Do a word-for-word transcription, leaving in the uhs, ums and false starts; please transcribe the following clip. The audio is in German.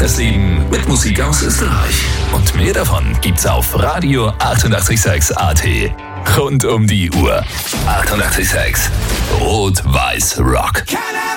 Das Leben mit Musik aus Österreich. Und mehr davon gibt's auf Radio achtundachtzig Komma sechs A T. Rund um die Uhr. achtundachtzig Komma sechs. Rot-Weiß Rock.